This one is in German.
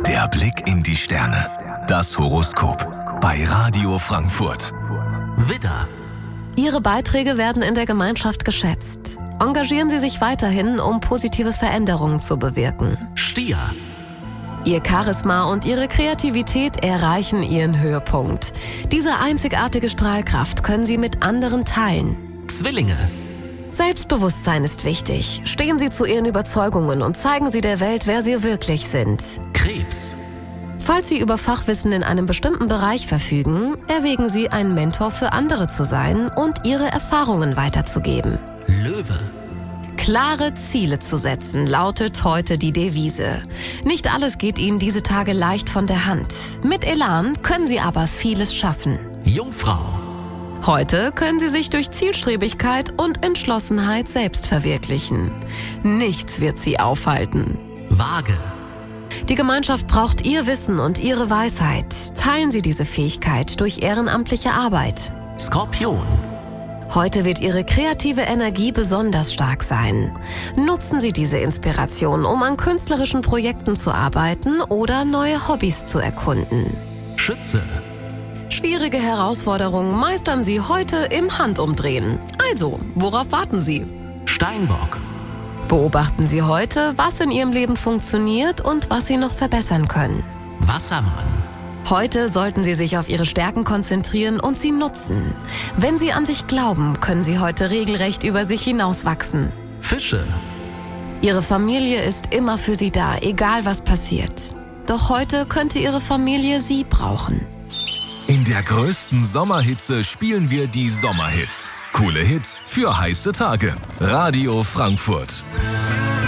Der Blick in die Sterne. Das Horoskop bei Radio Frankfurt. Widder. Ihre Beiträge werden in der Gemeinschaft geschätzt. Engagieren Sie sich weiterhin, um positive Veränderungen zu bewirken. Stier. Ihr Charisma und Ihre Kreativität erreichen ihren Höhepunkt. Diese einzigartige Strahlkraft können Sie mit anderen teilen. Zwillinge. Selbstbewusstsein ist wichtig. Stehen Sie zu Ihren Überzeugungen und zeigen Sie der Welt, wer Sie wirklich sind. Krebs. Falls Sie über Fachwissen in einem bestimmten Bereich verfügen, erwägen Sie, ein Mentor für andere zu sein und Ihre Erfahrungen weiterzugeben. Löwe. Klare Ziele zu setzen, lautet heute die Devise. Nicht alles geht Ihnen diese Tage leicht von der Hand. Mit Elan können Sie aber vieles schaffen. Jungfrau. Heute können Sie sich durch Zielstrebigkeit und Entschlossenheit selbst verwirklichen. Nichts wird Sie aufhalten. Waage. Die Gemeinschaft braucht Ihr Wissen und Ihre Weisheit. Teilen Sie diese Fähigkeit durch ehrenamtliche Arbeit. Skorpion. Heute wird Ihre kreative Energie besonders stark sein. Nutzen Sie diese Inspiration, um an künstlerischen Projekten zu arbeiten oder neue Hobbys zu erkunden. Schütze. Schwierige Herausforderungen meistern Sie heute im Handumdrehen. Also, worauf warten Sie? Steinbock. Beobachten Sie heute, was in Ihrem Leben funktioniert und was Sie noch verbessern können. Wassermann. Heute sollten Sie sich auf Ihre Stärken konzentrieren und sie nutzen. Wenn Sie an sich glauben, können Sie heute regelrecht über sich hinauswachsen. Fische. Ihre Familie ist immer für Sie da, egal was passiert. Doch heute könnte Ihre Familie Sie brauchen. In der größten Sommerhitze spielen wir die Sommerhits. Coole Hits für heiße Tage. Radio Frankfurt.